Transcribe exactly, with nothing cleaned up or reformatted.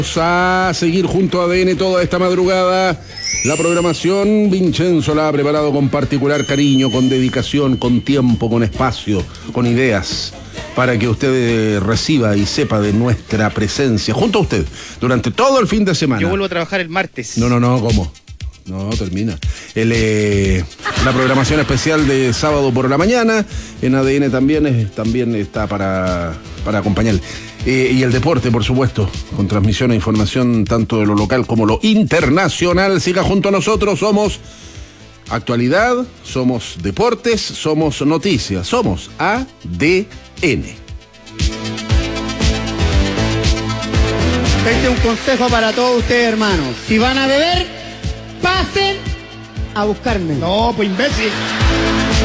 A seguir junto a A D N toda esta madrugada. La programación, Vincenzo la ha preparado con particular cariño, con dedicación, con tiempo, con espacio, con ideas, para que usted reciba y sepa de nuestra presencia junto a usted durante todo el fin de semana. Yo vuelvo a trabajar el martes. No, no, no, ¿cómo? No, termina. El, eh, la programación especial de sábado por la mañana en A D N también, es, también está para, para acompañar. Eh, y el deporte, por supuesto, con transmisión e información tanto de lo local como lo internacional. Siga junto a nosotros, somos actualidad, somos deportes, somos noticias, somos A D N. Este es un consejo para todos ustedes, hermanos. Si van a beber, pasen a buscarme. No, pues imbécil.